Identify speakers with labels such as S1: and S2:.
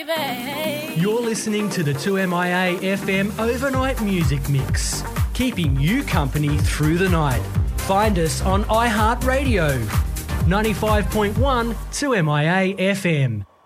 S1: baby.
S2: You're listening to the 2MIA FM Overnight Music Mix, keeping you company through the night. Find us on iHeartRadio, 95.1 2MIA FM.